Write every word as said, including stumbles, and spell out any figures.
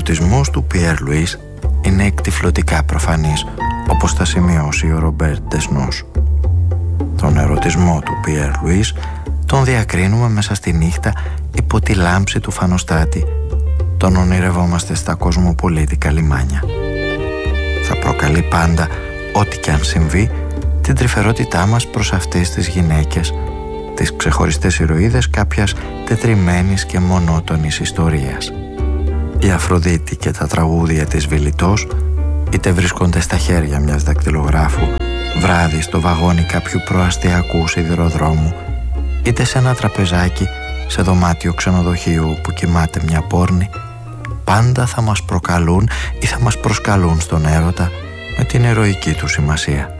ερωτισμούς του Πιέρ Λουίς είναι εκτυφλωτικά προφανής, όπως θα σημειώσει ο Ρομπέρ Ντεσνός. Τον ερωτισμό του Πιέρ Λουίς τον διακρίνουμε μέσα στη νύχτα υπό τη λάμψη του φανοστάτη. Τον ονειρευόμαστε στα κοσμοπολίτικα λιμάνια. Θα προκαλεί πάντα, ό,τι και αν συμβεί, την τρυφερότητά μας προς αυτές τις γυναίκες, τις ξεχωριστές ηρωίδες κάποιας τετριμένης και μονότονης ιστορίας. Η Αφροδίτη και τα τραγούδια της Βιλιτός είτε βρίσκονται στα χέρια μιας δακτυλογράφου, βράδυ στο βαγόνι κάποιου προαστιακού σιδηροδρόμου, είτε σε ένα τραπεζάκι σε δωμάτιο ξενοδοχείου που κοιμάται μια πόρνη, πάντα θα μας προκαλούν ή θα μας προσκαλούν στον έρωτα με την ηρωική του σημασία.